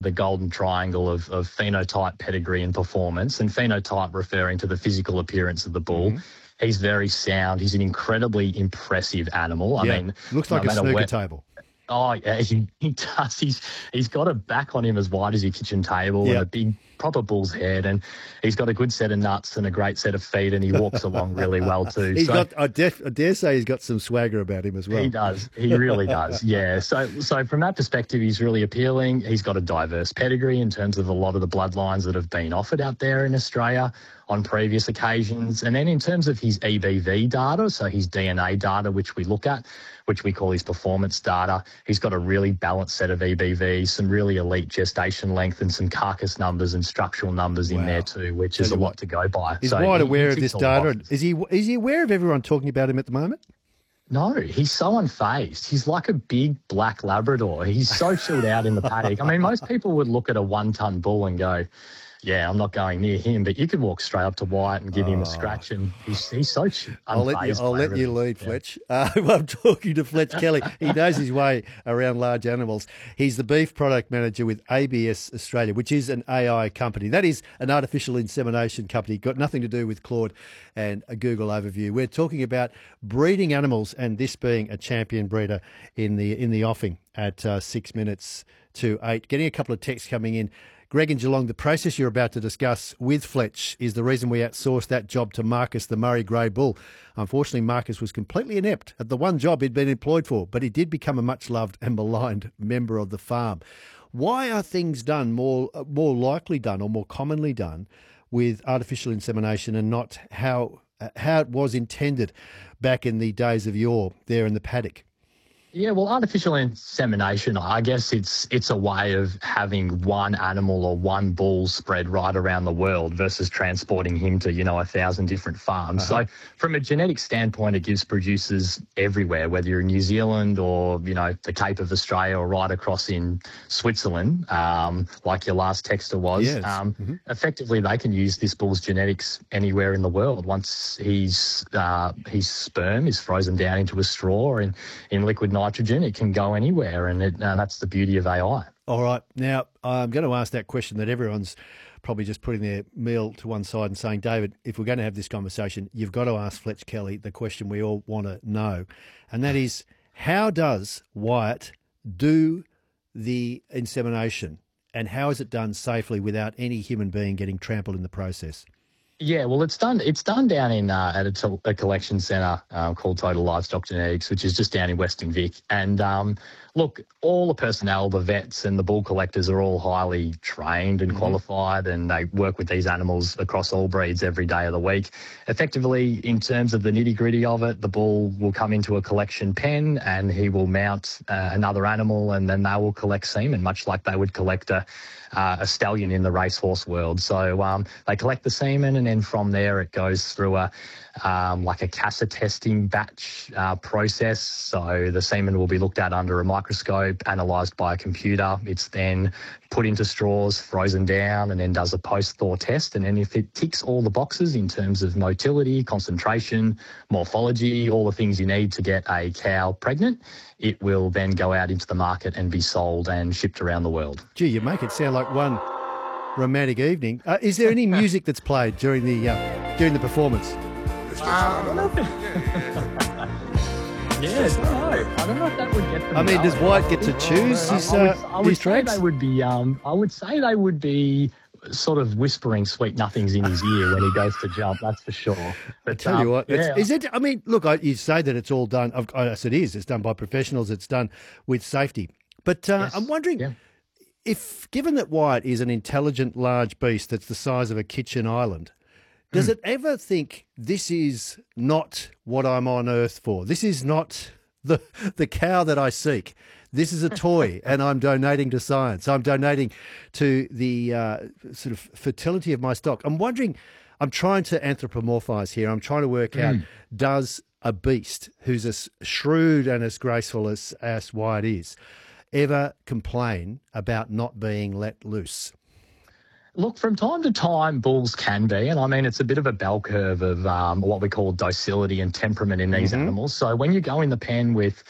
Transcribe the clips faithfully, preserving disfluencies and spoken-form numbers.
the golden triangle of, of phenotype, pedigree and performance, and phenotype referring to the physical appearance of the bull. Mm-hmm. He's very sound. He's an incredibly impressive animal. Yeah. I mean, looks like no a snooker where, table. Oh, yeah, he, he does. He's He's got a back on him as wide as your kitchen table, yep. and a big, proper bull's head, and he's got a good set of nuts and a great set of feet, and he walks along really well too. He's so, got, I, def, I dare say he's got some swagger about him as well. He does. He really does, yeah. So so from that perspective, he's really appealing. He's got a diverse pedigree in terms of a lot of the bloodlines that have been offered out there in Australia on previous occasions. And then in terms of his E B V data, so his D N A data, which we look at, which we call his performance data, he's got a really balanced set of E B Vs, some really elite gestation length and some carcass numbers and structural numbers wow. in there too, which is a lot to go by. He's so wide he, aware he of this data. Is he, is he aware of everyone talking about him at the moment? No, he's so unfazed. He's like a big black Labrador. He's so chilled out in the paddock. I mean, most people would look at a one-ton bull and go, yeah, I'm not going near him, but you could walk straight up to Wyatt and give oh. him a scratch, and he's, he's so unfazed. I'll let you, I'll let you lead, yeah. Fletch. Uh, I'm talking to Fletch Kelly. He knows his way around large animals. He's the beef product manager with A B S Australia, which is an A I company. That is an artificial insemination company, got nothing to do with Claude and a Google overview. We're talking about breeding animals, and this being a champion breeder in the in the offing at uh, six minutes to eight. Getting a couple of texts coming in. Greg in Geelong, the process you're about to discuss with Fletch is the reason we outsourced that job to Marcus, the Murray Grey Bull. Unfortunately, Marcus was completely inept at the one job he'd been employed for, but he did become a much-loved and maligned member of the farm. Why are things done more more likely done or more commonly done with artificial insemination and not how how it was intended back in the days of yore there in the paddock? Yeah, well, artificial insemination, I guess it's it's a way of having one animal or one bull spread right around the world versus transporting him to, you know, a thousand different farms. Uh-huh. So from a genetic standpoint, it gives producers everywhere, whether you're in New Zealand or, you know, the Cape of Australia or right across in Switzerland, um, like your last texter was. Yes. Um, mm-hmm. Effectively, they can use this bull's genetics anywhere in the world. Once he's, uh, his sperm is frozen down into a straw or in, in liquid nitrogen, Nitrogen, it can go anywhere, and it, uh, that's the beauty of A I. All right. Now, I'm going to ask that question that everyone's probably just putting their meal to one side and saying, David, if we're going to have this conversation, you've got to ask Fletch Kelly the question we all want to know, and that is, how does Wyatt do the insemination, and how is it done safely without any human being getting trampled in the process? Yeah, well, it's done. It's done down in uh, at a, t- a collection centre uh, called Total Livestock Genetics, which is just down in Western Vic. And um, look, all the personnel, the vets and the bull collectors are all highly trained and mm-hmm. qualified, and they work with these animals across all breeds every day of the week. Effectively, in terms of the nitty gritty of it, the bull will come into a collection pen and he will mount uh, another animal, and then they will collect semen, much like they would collect a. Uh, a stallion in the racehorse world. So um, they collect the semen, and then from there it goes through a um, like a C A S A testing batch uh, process. So the semen will be looked at under a microscope, analysed by a computer. It's then put into straws, frozen down, and then does a post-thaw test. And then if it ticks all the boxes in terms of motility, concentration, morphology, all the things you need to get a cow pregnant, it will then go out into the market and be sold and shipped around the world. Gee, you make it sound like one romantic evening. Uh, is there any music that's played during the uh, during the performance? Um, Yes, I don't know. I don't know if that would get them. I mean, going. does Wyatt get to choose his, I would, uh, I would his say tracks? they would be. Um, I would say they would be sort of whispering sweet nothings in his ear when he goes to jump. That's for sure. But I tell um, you what, it's, yeah. is it? I mean, look, I, you say that it's all done. Of course, it is. It's done by professionals. It's done with safety. But uh, Yes. I'm wondering Yeah. if, given that Wyatt is an intelligent, large beast that's the size of a kitchen island, does Mm. it ever think this is not what I'm on earth for? This is not the the cow that I seek. This is a toy, and I'm donating to science. I'm donating to the uh, sort of fertility of my stock. I'm wondering, I'm trying to anthropomorphise here. I'm trying to work Mm. out, does a beast who's as shrewd and as graceful as, as Wyatt is ever complain about not being let loose? Look, from time to time, bulls can be, and I mean, it's a bit of a bell curve of um, what we call docility and temperament in these Mhm. animals. So when you go in the pen with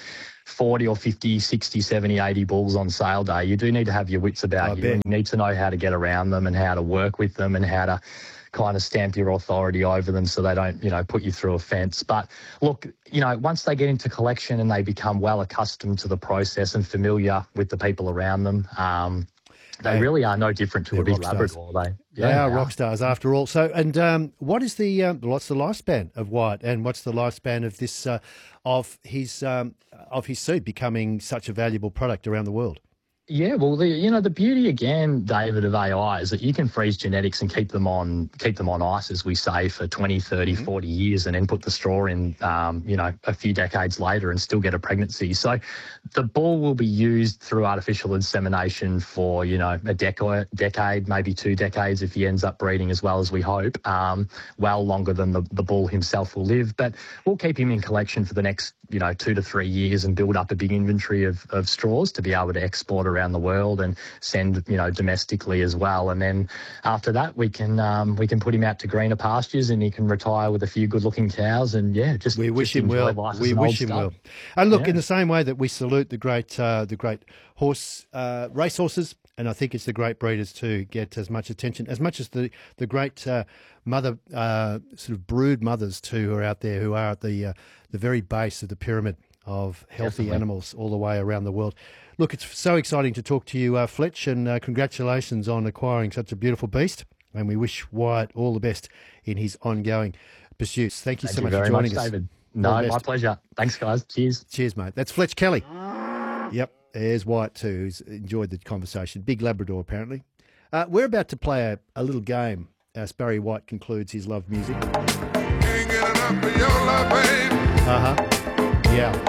forty or fifty, sixty, seventy, eighty bulls on sale day, you do need to have your wits about I you. bet. And you need to know how to get around them and how to work with them and how to kind of stamp your authority over them so they don't, you know, put you through a fence. But look, you know, once they get into collection and they become well accustomed to the process and familiar with the people around them, um, they, they really are no different to a big Labrador. They, yeah, they are they rock stars after all. So, and um, what is the um, what's the lifespan of Wyatt, and what's the lifespan of this uh, of his um, of his seed becoming such a valuable product around the world? Yeah, well, the, you know, the beauty again, David, of A I is that you can freeze genetics and keep them on keep them on ice, as we say, for twenty, thirty, mm-hmm. forty years and then put the straw in, um, you know, a few decades later and still get a pregnancy. So the bull will be used through artificial insemination for, you know, a deca- decade, maybe two decades if he ends up breeding as well as we hope, um, well longer than the, the bull himself will live. But we'll keep him in collection for the next, you know, two to three years and build up a big inventory of, of straws to be able to export around the world and send, you know, domestically as well. And then after that, we can um, we can put him out to greener pastures and he can retire with a few good-looking cows. And yeah, just we wish just him well. We wish him well. And look, yeah. in the same way that we salute the great uh, the great horse uh, race horses, and I think it's the great breeders too get as much attention as much as the the great uh, mother uh, sort of brood mothers too who are out there who are at the uh, the very base of the pyramid of healthy Definitely. animals all the way around the world. Look, it's so exciting to talk to you, uh, Fletch, and uh, congratulations on acquiring such a beautiful beast. And we wish Wyatt all the best in his ongoing pursuits. Thank you Thank so you much very for joining much, us. David. No, my pleasure. Thanks, guys. Cheers. Cheers, mate. That's Fletch Kelly. Yep, there's Wyatt too, who's enjoyed the conversation. Big Labrador, apparently. Uh, we're about to play a, a little game as Barry White concludes his love music. Uh-huh. Yeah.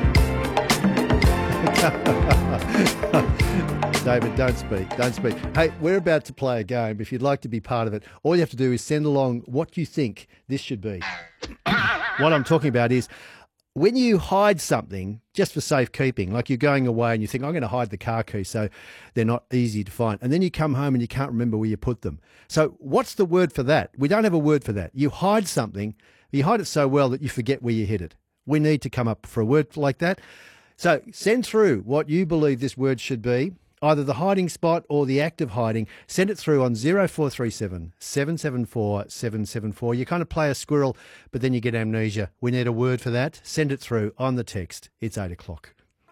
David, don't speak, don't speak. Hey, we're about to play a game. If you'd like to be part of it, all you have to do is send along what you think this should be. What I'm talking about is when you hide something just for safekeeping, like you're going away and you think, I'm going to hide the car keys so they're not easy to find. And then you come home and you can't remember where you put them. So what's the word for that? We don't have a word for that. You hide something, you hide it so well that you forget where you hid it. We need to come up for a word like that. So send through what you believe this word should be, either the hiding spot or the act of hiding. Send it through on zero four three seven, seven seven four, seven seven four. You kind of play a squirrel, but then you get amnesia. We need a word for that. Send it through on the text. It's eight o'clock.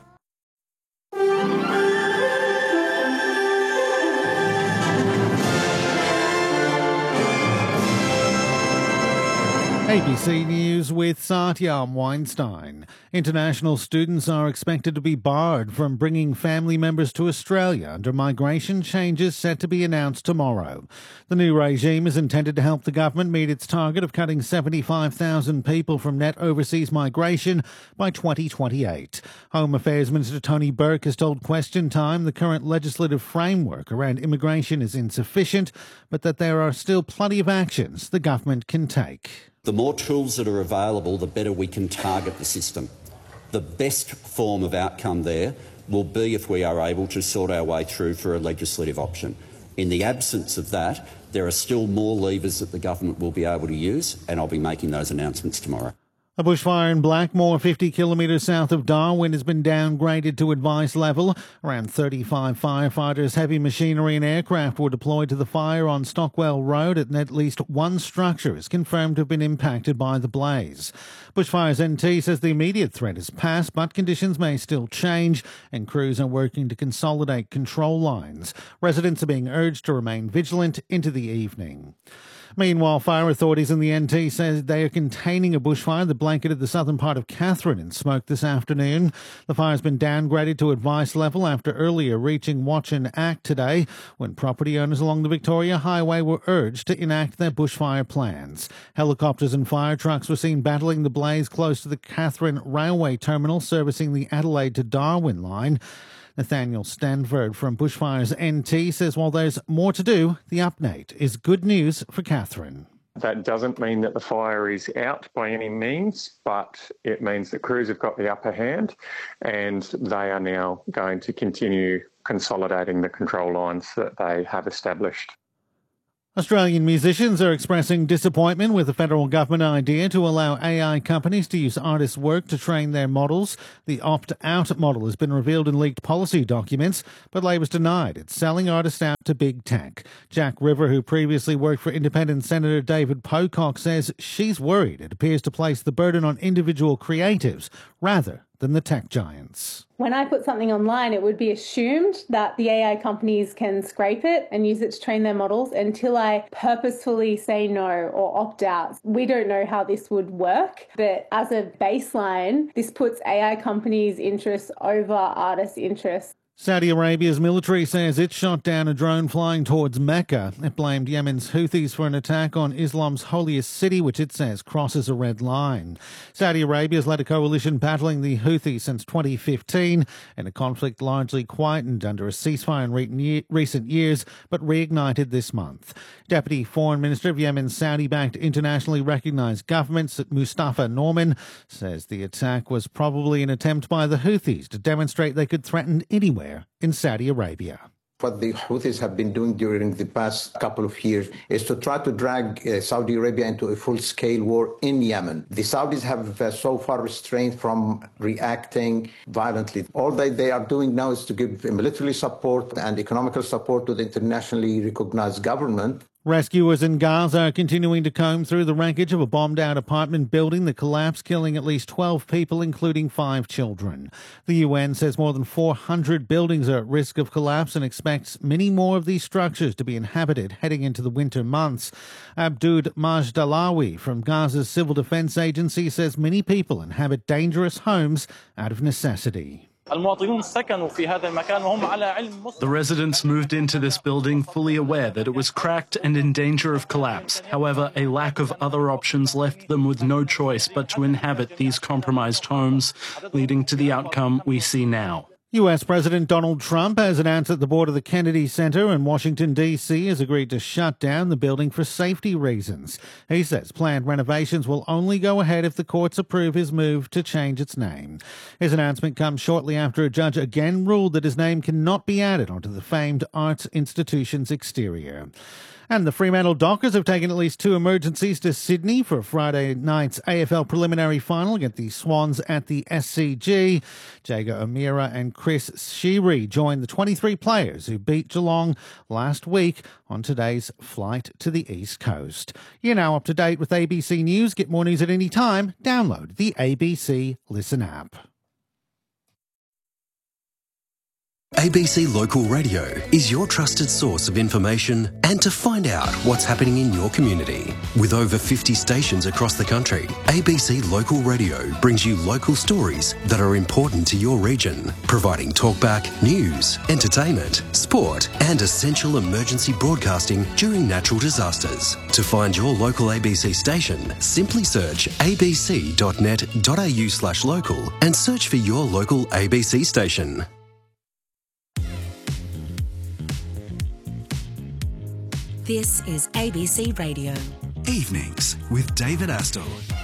A B C News with Satyam Weinstein. International students are expected to be barred from bringing family members to Australia under migration changes set to be announced tomorrow. The new regime is intended to help the government meet its target of cutting seventy-five thousand people from net overseas migration by twenty twenty-eight. Home Affairs Minister Tony Burke has told Question Time the current legislative framework around immigration is insufficient, but that there are still plenty of actions the government can take. The more tools that are available, the better we can target the system. The best form of outcome there will be if we are able to sort our way through for a legislative option. In the absence of that, there are still more levers that the government will be able to use, and I'll be making those announcements tomorrow. A bushfire in Blackmore, fifty kilometres south of Darwin, has been downgraded to advice level. Around thirty-five firefighters, heavy machinery and aircraft were deployed to the fire on Stockwell Road, and at least one structure is confirmed to have been impacted by the blaze. Bushfires N T says the immediate threat has passed, but conditions may still change, and crews are working to consolidate control lines. Residents are being urged to remain vigilant into the evening. Meanwhile, fire authorities in the N T say they are containing a bushfire that blanketed the southern part of Katherine in smoke this afternoon. The fire has been downgraded to advice level after earlier reaching watch and act today, when property owners along the Victoria Highway were urged to enact their bushfire plans. Helicopters and fire trucks were seen battling the blaze close to the Katherine Railway Terminal servicing the Adelaide to Darwin line. Nathaniel Stanford from Bushfires N T says while there's more to do, the update is good news for Katherine. That doesn't mean that the fire is out by any means, but it means that crews have got the upper hand and they are now going to continue consolidating the control lines that they have established. Australian musicians are expressing disappointment with the federal government idea to allow A I companies to use artists' work to train their models. The opt-out model has been revealed in leaked policy documents, but Labor's denied it's selling artists out to big tech. Jack River, who previously worked for Independent Senator David Pocock, says she's worried it appears to place the burden on individual creatives rather than the tech giants. When I put something online, it would be assumed that the A I companies can scrape it and use it to train their models until I purposefully say no or opt out. We don't know how this would work, but as a baseline, this puts A I companies' interests over artists' interests. Saudi Arabia's military says it shot down a drone flying towards Mecca. It blamed Yemen's Houthis for an attack on Islam's holiest city, which it says crosses a red line. Saudi Arabia has led a coalition battling the Houthis since twenty fifteen, in a conflict largely quietened under a ceasefire in recent years, but reignited this month. Deputy Foreign Minister of Yemen's Saudi-backed internationally recognised government, Mustafa Norman, says the attack was probably an attempt by the Houthis to demonstrate they could threaten anywhere in Saudi Arabia. What the Houthis have been doing during the past couple of years is to try to drag uh, Saudi Arabia into a full-scale war in Yemen. The Saudis have uh, so far restrained from reacting violently. All that they are doing now is to give military support and economical support to the internationally recognized government. Rescuers in Gaza are continuing to comb through the wreckage of a bombed-out apartment building that collapsed, killing at least twelve people, including five children. The U N says more than four hundred buildings are at risk of collapse and expects many more of these structures to be inhabited heading into the winter months. Abdud Majdalawi from Gaza's Civil Defense Agency says many people inhabit dangerous homes out of necessity. The residents moved into this building fully aware that it was cracked and in danger of collapse. However, a lack of other options left them with no choice but to inhabit these compromised homes, leading to the outcome we see now. U S President Donald Trump has announced that the board of the Kennedy Center in Washington, D C has agreed to shut down the building for safety reasons. He says planned renovations will only go ahead if the courts approve his move to change its name. His announcement comes shortly after a judge again ruled that his name cannot be added onto the famed arts institution's exterior. And the Fremantle Dockers have taken at least two emergencies to Sydney for Friday night's A F L preliminary final against the Swans at the S C G. Jago O'Meara and Chris Sheary joined the twenty-three players who beat Geelong last week on today's flight to the East Coast. You're now up to date with A B C News. Get more news at any time. Download the A B C Listen app. A B C Local Radio is your trusted source of information and to find out what's happening in your community. With over fifty stations across the country, A B C Local Radio brings you local stories that are important to your region, providing talkback, news, entertainment, sport and essential emergency broadcasting during natural disasters. To find your local A B C station, simply search abc.net.au slash local and search for your local A B C station. This is A B C Radio. Evenings with David Astle.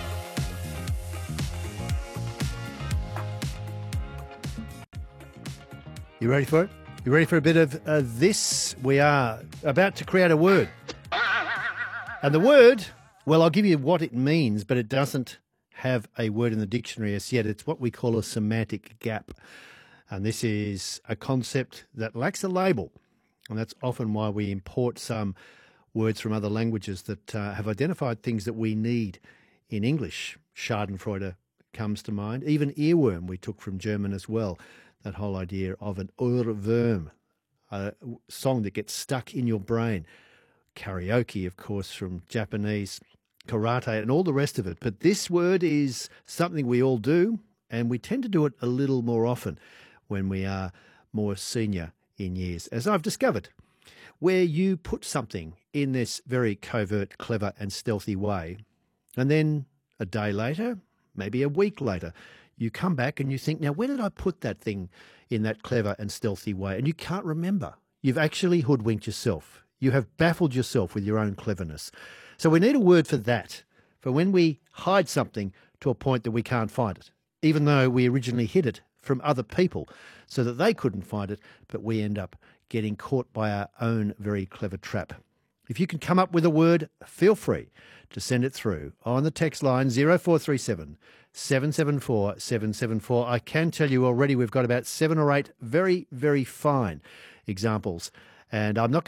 You ready for it? You ready for a bit of uh, this? We are about to create a word. And the word, well, I'll give you what it means, but it doesn't have a word in the dictionary as yet. It's what we call a semantic gap. And this is a concept that lacks a label. And that's often why we import some words from other languages that uh, have identified things that we need in English. Schadenfreude comes to mind. Even earworm we took from German as well. That whole idea of an Ohrwurm, a song that gets stuck in your brain. Karaoke, of course, from Japanese, karate and all the rest of it. But this word is something we all do, and we tend to do it a little more often when we are more senior in years, as I've discovered, where you put something in this very covert, clever and stealthy way, and then a day later, maybe a week later, you come back and you think, now, where did I put that thing in that clever and stealthy way? And you can't remember. You've actually hoodwinked yourself. You have baffled yourself with your own cleverness. So we need a word for that, for when we hide something to a point that we can't find it, even though we originally hid it from other people so that they couldn't find it, but we end up getting caught by our own very clever trap. If you can come up with a word, feel free to send it through on the text line zero four three seven, seven seven four, seven seven four. I can tell you already we've got about seven or eight very, very fine examples. And I'm not